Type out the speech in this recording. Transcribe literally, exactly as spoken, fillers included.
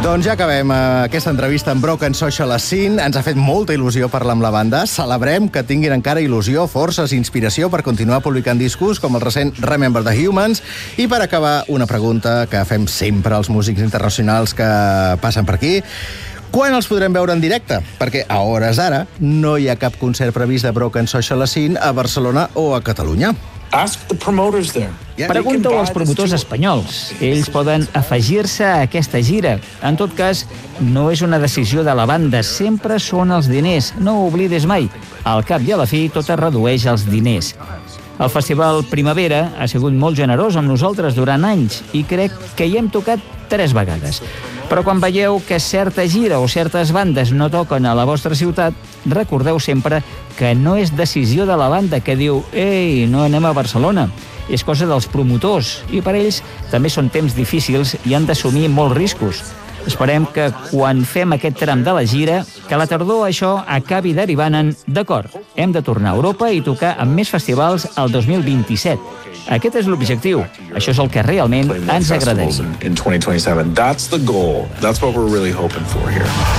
Doncs ja acabem aquesta entrevista amb Broken Social Scene. Ens ha fet molta il·lusió parlar amb la banda. Celebrem que tinguin encara il·lusió, forces i inspiració per continuar publicant discos com el recent Remember the Humans. I per acabar, una pregunta que fem sempre als músics internacionals que passen per aquí. Quan els podrem veure en directe? Perquè a hores d'ara no hi ha cap concert previst de Broken Social Scene a Barcelona o a Catalunya. Ask the promoters there. Pregunta-ho als promotors espanyols. Ells poden afegir-se a aquesta gira. En tot cas, no és una decisió de la banda, sempre són els diners. No ho oblides mai. Al cap i a la fi, tot es redueix als diners. El Festival Primavera ha sigut molt generós amb nosaltres durant anys i crec que hi hem tocat tres vegades. Però quan veieu que certa gira o certes bandes no toquen a la vostra ciutat, recordeu sempre que no és decisió de la banda que diu «Ei, no anem a Barcelona». És cosa dels promotors i per ells també són temps difícils i han d'assumir molts riscos. Esperem que quan fem aquest tram de la gira, que a la tardor això acabi derivant en «D'acord, hem de tornar a Europa i tocar amb més festivals el dos mil vint-i-set». Aquest és l'objectiu. Això és el que realment ens agradaria. In twenty twenty-seven, that's the goal. That's what we're really hoping for here.